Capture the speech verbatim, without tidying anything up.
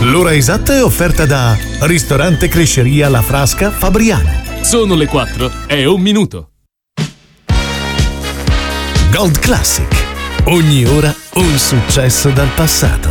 L'ora esatta è offerta da Ristorante Cresceria La Frasca Fabriano. Sono le quattro e un minuto. Gold Classic. Ogni ora un successo dal passato.